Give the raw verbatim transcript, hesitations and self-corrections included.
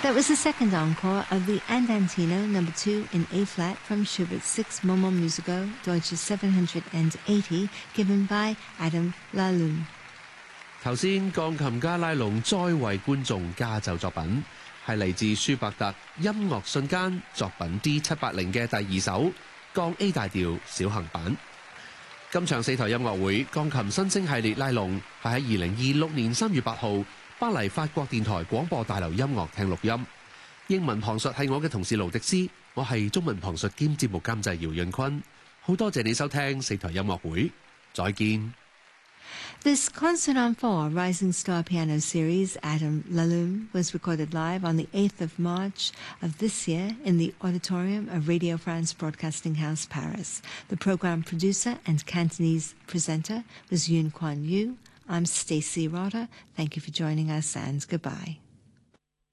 That was the second encore of the Andantino number two in A-flat from Schubert's Six Momo Musico, Deutsche seven hundred eighty, given by Adam Lalune. 頭先鋼琴家拉龍再為觀眾加奏作品，係嚟自舒伯特音樂瞬間作品 D 七八零嘅第二首降 A 大調小行版。今場四台音樂會鋼琴新星系列拉龍係喺二零二六年三月八號巴黎法國電台廣播大樓音樂廳錄音。英文旁述係我嘅同事盧迪斯，我係中文旁述兼節目監製姚潤坤。好多謝你收聽四台音樂會，再見。 This Concert on Four Rising Star Piano Series, Adam Lalune, was recorded live on the eighth of March of this year in the auditorium of Radio France Broadcasting House, Paris. The program producer and Cantonese presenter was Yoon Kwan Yu. I'm Stacey Rotter. Thank you for joining us and goodbye.